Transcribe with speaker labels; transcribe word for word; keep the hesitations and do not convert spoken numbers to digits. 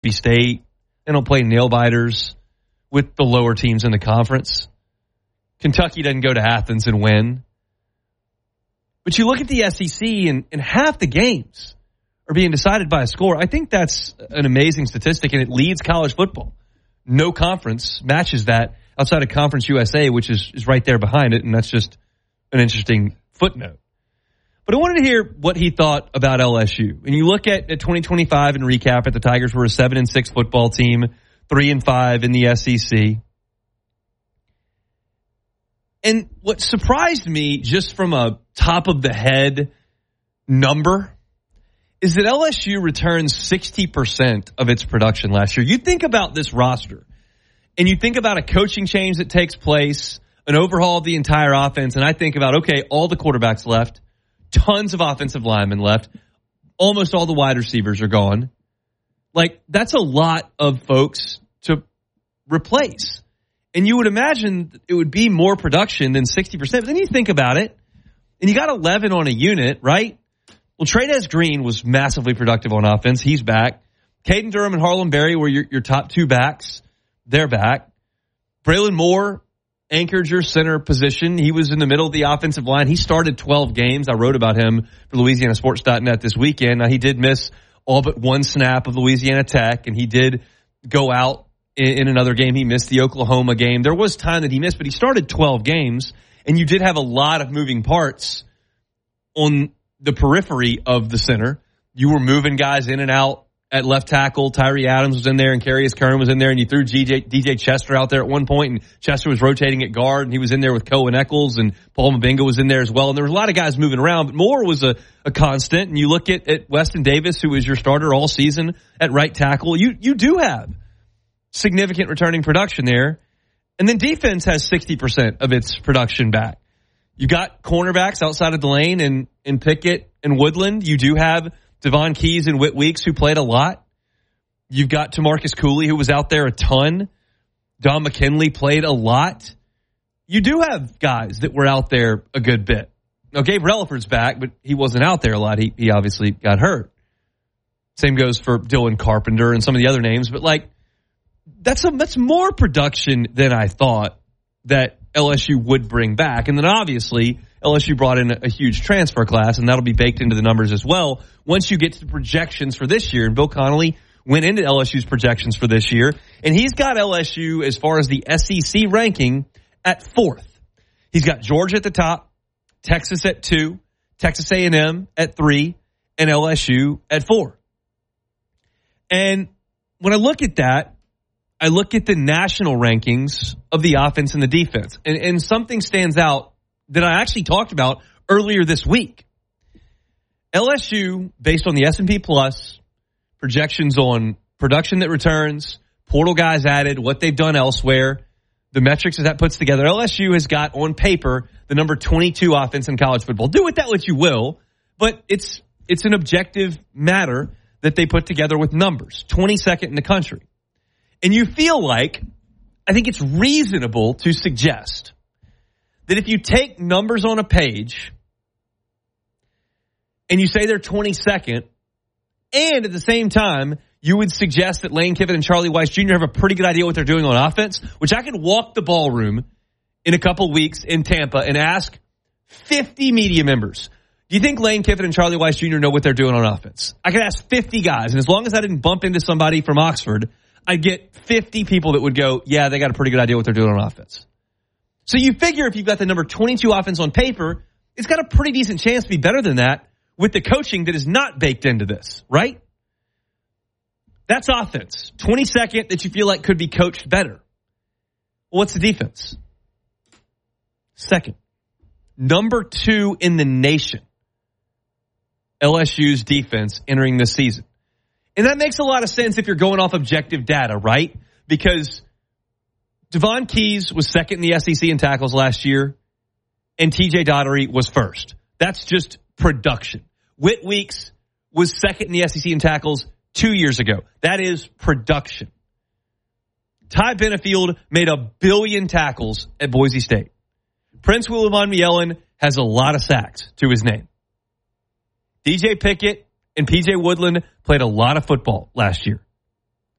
Speaker 1: State. They don't play nail biters with the lower teams in the conference. Kentucky doesn't go to Athens and win. But you look at the S E C, and, and half the games are being decided by a score. I think that's an amazing statistic, and it leads college football. No conference matches that outside of Conference U S A, which is, is right there behind it, and that's just an interesting footnote. But I wanted to hear what he thought about L S U. And you look at, at twenty twenty-five and recap it, the Tigers were a seven and six football team, three and five in the S E C. And what surprised me just from a top of the head number is that L S U returned sixty percent of its production last year. You think about this roster and you think about a coaching change that takes place, an overhaul of the entire offense. And I think about, okay, all the quarterbacks left, tons of offensive linemen left, almost all the wide receivers are gone. Like, that's a lot of folks to replace. And you would imagine it would be more production than sixty percent. But then you think about it, and you got eleven on a unit, right? Well, Trey'Dez Green was massively productive on offense. He's back. Caden Durham and Harlem Berry were your, your top two backs. They're back. Braylon Moore anchored your center position. He was in the middle of the offensive line. He started twelve games. I wrote about him for Louisiana Sports dot net this weekend. Now, he did miss all but one snap of Louisiana Tech, and he did go out in, in another game. He missed the Oklahoma game. There was time that he missed, but he started twelve games, and you did have a lot of moving parts on the periphery of the center. You were moving guys in and out at left tackle. Tyree Adams was in there, and Carius Kern was in there, and you threw G J, D J Chester out there at one point, and Chester was rotating at guard, and he was in there with Cohen Eccles, and Paul Mabinga was in there as well. And there was a lot of guys moving around, but Moore was a, a constant. And you look at, at Weston Davis, who was your starter all season at right tackle. You you do have significant returning production there. And then defense has sixty percent of its production back. You got cornerbacks outside of the lane and, and Pickett and Woodland. You do have Devon Keys and Whit Weeks, who played a lot. You've got Tamarcus Cooley, who was out there a ton. Don McKinley played a lot. You do have guys that were out there a good bit. Now, Gabe Relaford's back, but he wasn't out there a lot. He, he obviously got hurt. Same goes for Dylan Carpenter and some of the other names. But, like, that's, a, that's more production than I thought that L S U would bring back. And then, obviously, L S U brought in a huge transfer class, and that'll be baked into the numbers as well once you get to the projections for this year. And Bill Connolly went into L S U's projections for this year, and he's got L S U, as far as the S E C ranking, at fourth. He's got Georgia at the top, Texas at two, Texas A and M at three, and L S U at four. And when I look at that, I look at the national rankings of the offense and the defense, and, and something stands out that I actually talked about earlier this week. L S U, based on the S and P Plus, projections on production that returns, portal guys added, what they've done elsewhere, the metrics that that puts together, L S U has got on paper the number twenty-two offense in college football. Do with that what you will, but it's it's an objective matter that they put together with numbers. twenty-second in the country. And you feel like, I think it's reasonable to suggest that if you take numbers on a page and you say they're twenty-second, and at the same time, you would suggest that Lane Kiffin and Charlie Weiss Junior have a pretty good idea what they're doing on offense, which I could walk the ballroom in a couple weeks in Tampa and ask fifty media members, do you think Lane Kiffin and Charlie Weiss Junior know what they're doing on offense? I could ask fifty guys, and as long as I didn't bump into somebody from Oxford, I'd get fifty people that would go, yeah, they got a pretty good idea what they're doing on offense. So you figure if you've got the number twenty-two offense on paper, it's got a pretty decent chance to be better than that with the coaching that is not baked into this, right? That's offense. twenty-second that you feel like could be coached better. Well, what's the defense? Second. Number two in the nation. L S U's defense entering this season. And that makes a lot of sense if you're going off objective data, right? Because Devon Keys was second in the S E C in tackles last year, and T J Daugherty was first. That's just production. Whit Weeks was second in the S E C in tackles two years ago. That is production. Ty Benefield made a billion tackles at Boise State. Prince Williman has a lot of sacks to his name. D J Pickett and P J Woodland played a lot of football last year.